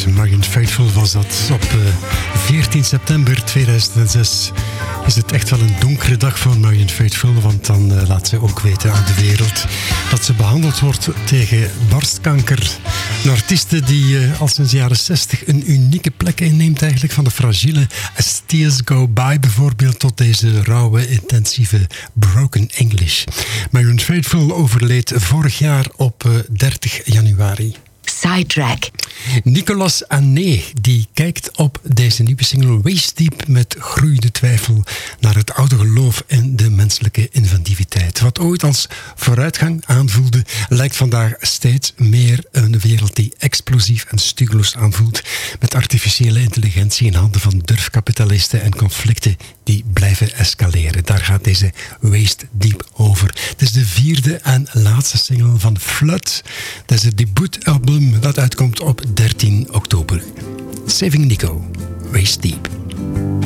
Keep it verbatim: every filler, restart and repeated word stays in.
Marianne Faithfull was dat. Op uh, veertien september tweeduizend zes is het echt wel een donkere dag voor Marianne Faithfull, want dan uh, laat ze ook weten aan de wereld dat ze behandeld wordt tegen borstkanker. Een artieste die uh, al sinds de jaren zestig een unieke plek inneemt eigenlijk, van de fragiele As Tears Go By bijvoorbeeld tot deze rauwe, intensieve Broken English. Marianne Faithfull overleed vorig jaar op uh, dertig januari. Sidetrack. Nicolas Ané, die kijkt op deze nieuwe single Waist Deep met groeiende twijfel naar het oude geloof en de menselijke inventiviteit. Wat ooit als vooruitgang aanvoelde, lijkt vandaag steeds meer een wereld die explosief en stuurloos aanvoelt, met artificiële intelligentie in handen van durfkapitalisten en conflicten die blijven escaleren. Daar gaat deze Waist Deep over. Het is de vierde en laatste single van Flood. Dat is het debuutalbum dat uitkomt op dertien oktober. Saving Nico, Waist Deep.